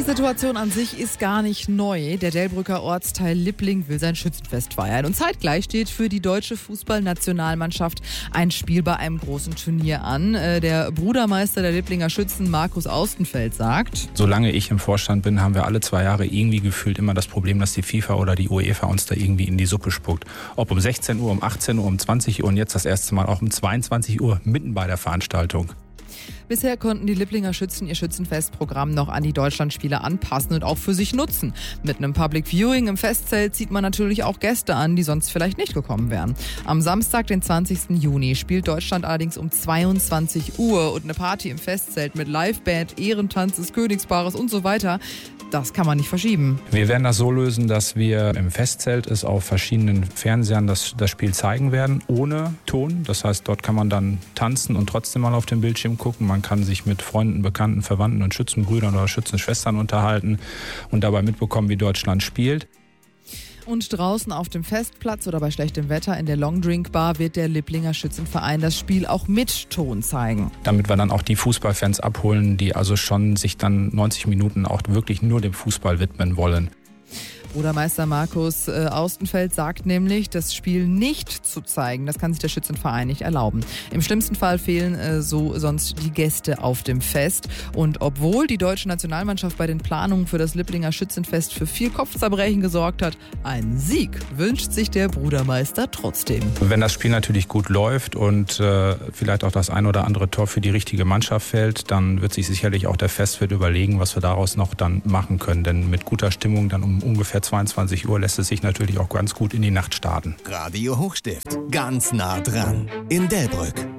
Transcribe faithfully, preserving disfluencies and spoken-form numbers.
Situation an sich ist gar nicht neu. Der Delbrücker Ortsteil Lippling will sein Schützenfest feiern. Und zeitgleich steht für die deutsche Fußballnationalmannschaft ein Spiel bei einem großen Turnier an. Der Brudermeister der Lipplinger Schützen, Markus Austenfeld, sagt: Solange ich im Vorstand bin, haben wir alle zwei Jahre irgendwie gefühlt immer das Problem, dass die FIFA oder die UEFA uns da irgendwie in die Suppe spuckt. Ob um sechzehn Uhr, um achtzehn Uhr, um zwanzig Uhr und jetzt das erste Mal auch um zweiundzwanzig Uhr mitten bei der Veranstaltung. Bisher konnten die Lipplinger Schützen ihr Schützenfestprogramm noch an die Deutschlandspiele anpassen und auch für sich nutzen. Mit einem Public Viewing im Festzelt zieht man natürlich auch Gäste an, die sonst vielleicht nicht gekommen wären. Am Samstag, den zwanzigsten Juni, spielt Deutschland allerdings um zweiundzwanzig Uhr und eine Party im Festzelt mit Liveband, Ehrentanz des Königspaares und so weiter. Das kann man nicht verschieben. Wir werden das so lösen, dass wir im Festzelt es auf verschiedenen Fernsehern das, das Spiel zeigen werden, ohne Ton. Das heißt, dort kann man dann tanzen und trotzdem mal auf dem Bildschirm gucken. Man kann sich mit Freunden, Bekannten, Verwandten und Schützenbrüdern oder Schützenschwestern unterhalten und dabei mitbekommen, wie Deutschland spielt. Und draußen auf dem Festplatz oder bei schlechtem Wetter in der Longdrink-Bar wird der Lipplinger Schützenverein das Spiel auch mit Ton zeigen. Damit wir dann auch die Fußballfans abholen, die also schon sich dann neunzig Minuten auch wirklich nur dem Fußball widmen wollen. Brudermeister Markus äh, Austenfeld sagt nämlich, das Spiel nicht zu zeigen, das kann sich der Schützenverein nicht erlauben. Im schlimmsten Fall fehlen äh, so sonst die Gäste auf dem Fest. Und obwohl die deutsche Nationalmannschaft bei den Planungen für das Lipplinger Schützenfest für viel Kopfzerbrechen gesorgt hat, einen Sieg wünscht sich der Brudermeister trotzdem. Wenn das Spiel natürlich gut läuft und äh, vielleicht auch das ein oder andere Tor für die richtige Mannschaft fällt, dann wird sich sicherlich auch der Festwirt überlegen, was wir daraus noch dann machen können. Denn mit guter Stimmung dann um ungefähr zweiundzwanzig Uhr lässt es sich natürlich auch ganz gut in die Nacht starten. Radio Hochstift, ganz nah dran in Delbrück.